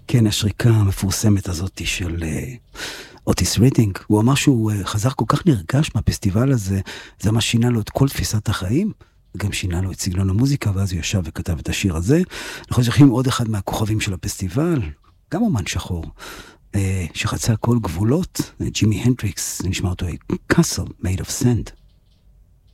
כן, השריקה המפורסמת הזאת של אוטיס רידינג, הוא אמר שהוא חזר כל כך נרגש מהפסטיבל הזה, זה מה שינה לו את כל תפיסת החיים, וגם שינה לו את סגנון המוזיקה, ואז הוא ישב וכתב את השיר הזה. אנחנו זוכרים עוד אחד מהכוכבים של הפסטיבל, גם אומן שחור, שחצה כל גבולות, ג'ימי הנדריקס, נשמע אותו Castle Made of Sand.